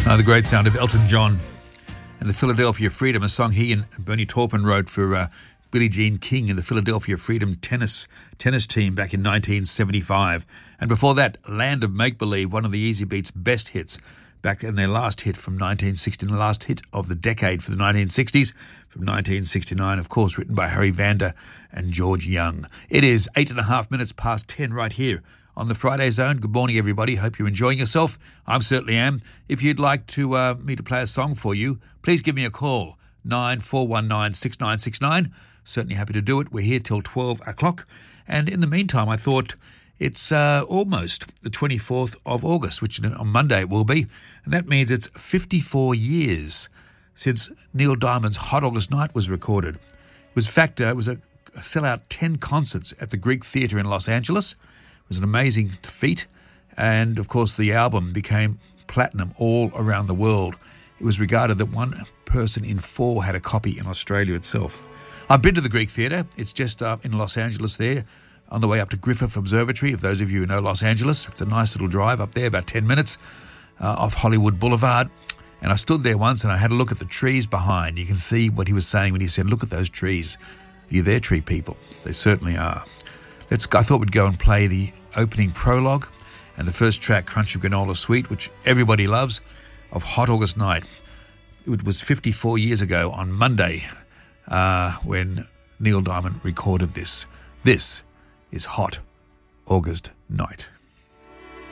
The great sound of Elton John and the Philadelphia Freedom, a song he and Bernie Taupin wrote for Billie Jean King and the Philadelphia Freedom tennis team back in 1975. And before that, Land of Make Believe, one of the Easy Beats' best hits, back in their last hit from 1960, the last hit of the decade for the 1960s, from 1969, of course, written by Harry Vanda and George Young. It is 8.5 minutes past 10 right here on the Friday Zone. Good morning, everybody. Hope you're enjoying yourself. I certainly am. If you'd like to me to play a song for you, please give me a call, 94196969. Certainly happy to do it. We're here till 12 o'clock. And in the meantime, I thought it's almost the 24th of August, which on Monday it will be. And that means it's 54 years since Neil Diamond's Hot August Night was recorded. It was a sellout 10 concerts at the Greek Theatre in Los Angeles. It was an amazing feat, and of course the album became platinum all around the world. It was regarded that 1 person in 4 had a copy in Australia itself. I've been to the Greek Theatre. It's just in Los Angeles there, on the way up to Griffith Observatory, if those of you who know Los Angeles. It's a nice little drive up there, about 10 minutes off Hollywood Boulevard. And I stood there once and I had a look at the trees behind. You can see what he was saying when he said, "Look at those trees. Are you there, tree people?" They certainly are. I thought we'd go and play the opening prologue and the first track, Crunchy Granola Sweet, which everybody loves, of Hot August Night. It was 54 years ago on Monday when Neil Diamond recorded this. This is Hot August Night.